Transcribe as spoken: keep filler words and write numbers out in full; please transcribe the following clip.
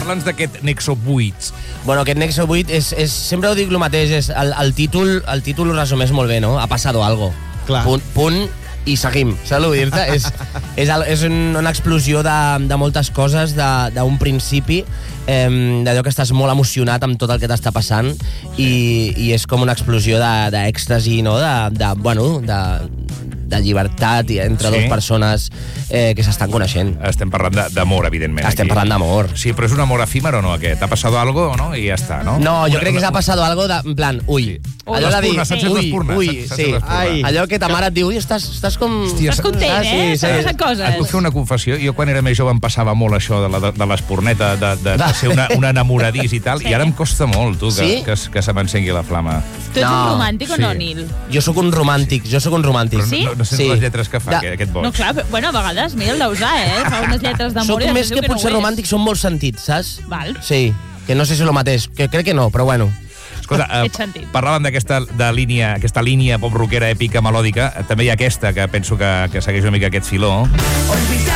Parla'ns d'aquest Nexo vuit. Bueno, aquest Nexo vuit, és, és, sempre ho dic el mateix, és el, el, títol, el títol ho resumeix molt bé, no? Ha passado algo. Clar. Punt, punt i seguim. Saps què vull dir-te? és, és, és una explosió de, de moltes coses, d'un principi, eh, d'allò que estàs molt emocionat amb tot el que t'està passant i, i és com una explosió d'èxtasi, no? De, de, bueno, de, de llibertat entre sí. dues persones eh, que s'estan coneixent. Estem parlant d'amor, evidentment. Estem aquí. parlant d'amor. Sí, però és un amor efímer o no, aquest? ¿Ha pasado algo o no? I ja està, no? No, jo crec que s'ha passat algo de, en plan, ui. Sí. Allò de dir, sí. ui, ui, sí. Ai. Allò que ta mare et diu, ui, estàs, estàs com... Hòstia, Estàs content, Ah, eh? sí, sí. S'han passat coses. Et puc fer una confessió? Jo quan era més jove em passava molt això de, la, de, de l'esporneta, de, de, de ser una, una enamoradís i tal, Sí. i ara em costa molt, tu, que, Sí? que, que se m'encengui la flama. Tu ets No. un romàntic o Sí. no, Nil? Jo sóc un romàntic, jo sóc un romàntic. Però Sí? no, no sents Sí. les lletres que fa, De- aquest, aquest boig. No, clar, però, bueno, a vegades, mira el d'usar, eh? Fa unes lletres d'amor Soc i més després que diu potser no ho és. romàntic, som molt sentits, saps? Val. Sí, que no sé si és el mateix, que crec que no, però bueno. Escolta, eh, Ets sentit. parlàvem d'aquesta de línia, aquesta línia pop-rockera èpica melòdica. També hi ha aquesta, que penso que, que segueix una mica aquest filó. Olvidar